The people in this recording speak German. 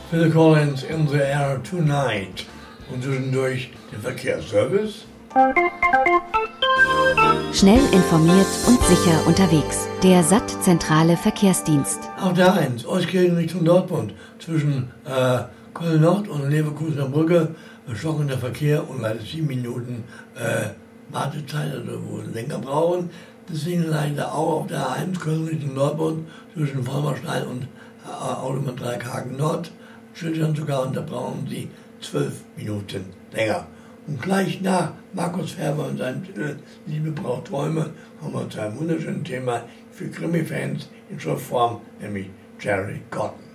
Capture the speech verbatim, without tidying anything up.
Phil Collins in the Air Tonight und zwischendurch der Verkehrsservice. Schnell informiert und sicher unterwegs. Der S A T Zentrale Verkehrsdienst. Auf der eins, Euskirchen Richtung Dortmund, zwischen äh, Köln-Nord und Leverkusener Brücke, stockender Verkehr und leider sieben Minuten äh, Wartezeit, also wo wir länger brauchen. Deswegen leider auch auf der eins, Köln Richtung Dortmund, zwischen Vollmerstein und äh, Autobahn Dreieckhagen Nord, schildern sogar, und da brauchen Sie zwölf Minuten länger. Und gleich nach Markus Färber und seinem Titel Liebe braucht Träume kommen wir zu einem wunderschönen Thema für Krimi-Fans in Schriftform, nämlich Jerry Cotton.